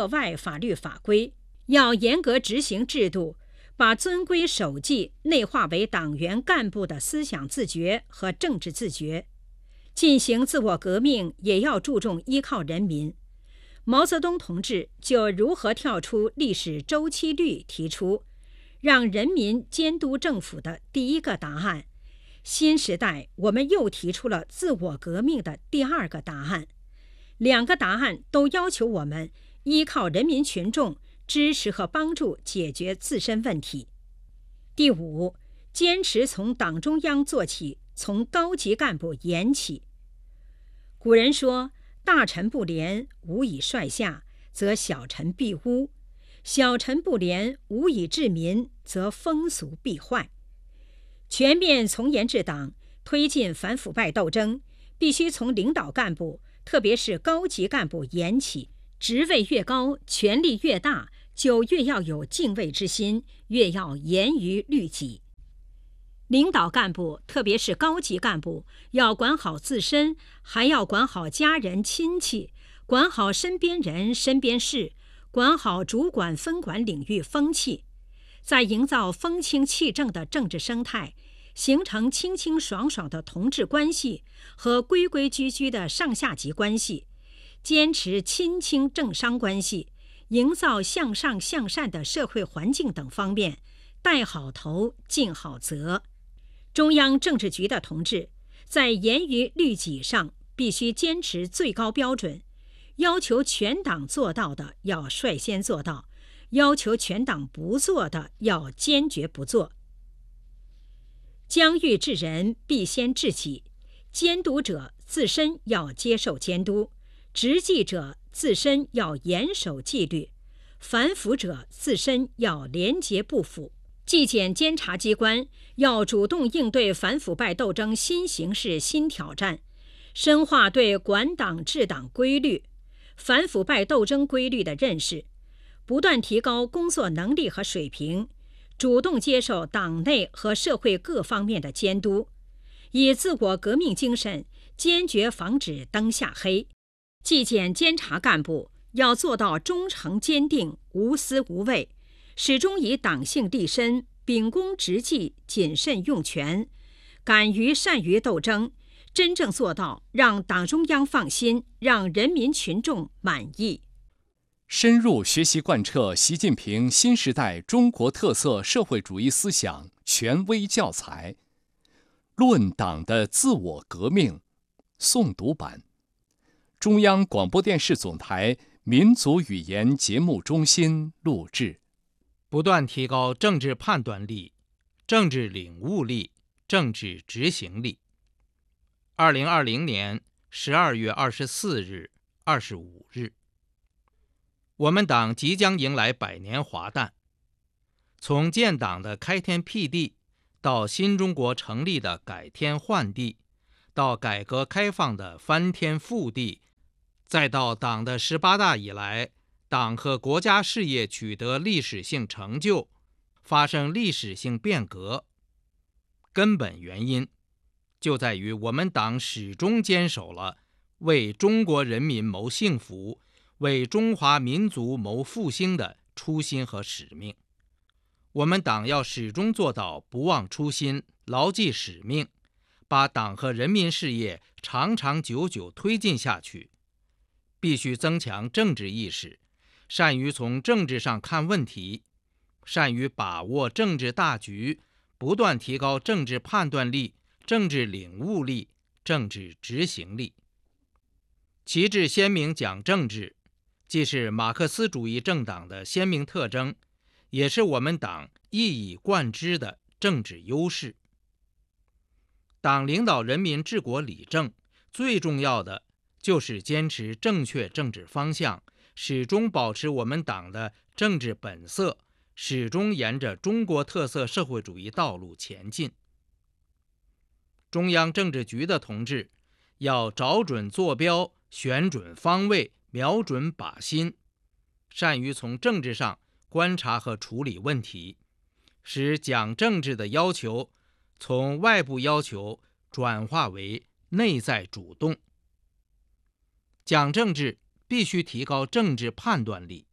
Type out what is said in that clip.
涉外法律法规，要严格执行制度，把遵规守纪内化为党员干部的思想自觉和政治自觉。进行自我革命也要注重依靠人民。毛泽东同志就如何跳出历史周期率提出让人民监督政府的第一个答案，新时代我们又提出了自我革命的第二个答案。两个答案都要求我们依靠人民群众支持和帮助解决自身问题。第五，坚持从党中央做起，从高级干部研起。古人说，大臣不廉，无以率下，则小臣必污；小臣不廉，无以治民，则风俗必坏。全面从严治党，推进反腐败斗争，必须从领导干部，特别是高级干部研起。职位越高，权力越大，就越要有敬畏之心，越要严于律己。领导干部，特别是高级干部，要管好自身，还要管好家人亲戚，管好身边人身边事，管好主管分管领域风气，在营造风清气正的政治生态，形成清清爽爽的同志关系和规规矩矩的上下级关系，坚持亲清政商关系，营造向上向善的社会环境等方面，带好头，尽好责。中央政治局的同志在严于律己上必须坚持最高标准，要求全党做到的要率先做到，要求全党不做的要坚决不做。将欲治人，必先治己。监督者自身要接受监督，执纪者自身要严守纪律，反腐者自身要廉洁不腐。纪检监察机关要主动应对反腐败斗争新形势新挑战，深化对管党治党规律、反腐败斗争规律的认识，不断提高工作能力和水平，主动接受党内和社会各方面的监督，以自我革命精神坚决防止灯下黑。纪检监察干部要做到忠诚坚定、无私无畏，始终以党性立身，秉公执纪，谨慎用权，敢于善于斗争，真正做到让党中央放心，让人民群众满意。 深入学习贯彻习近平新时代中国特色社会主义思想权威教材《论党的自我革命》诵读版，中央广播电视总台民族语言节目中心录制。 不断提高政治判断力、政治领悟力、政治执行力。2020年12月24日、25日，我们党即将迎来100年华诞。从建党的开天辟地，到新中国成立的改天换地，到改革开放的翻天覆地，再到党的18大以来，党和国家事业取得历史性成就，发生历史性变革，根本原因就在于我们党始终坚守了为中国人民谋幸福、为中华民族谋复兴的初心和使命。我们党要始终做到不忘初心、牢记使命，把党和人民事业长长久久推进下去。必须增强政治意识，善于从政治上看问题，善于把握政治大局，不断提高政治判断力、政治领悟力、政治执行力。旗帜鲜明讲政治，既是马克思主义政党的鲜明特征，也是我们党一以贯之的政治优势。党领导人民治国理政，最重要的就是坚持正确政治方向，始终保持我们党的政治本色，始终沿着中国特色社会主义道路前进。中央政治局的同志要找准坐标，选准方位，瞄准靶心，善于从政治上观察和处理问题，使讲政治的要求从外部要求转化为内在主动。讲政治必须提高政治判断力，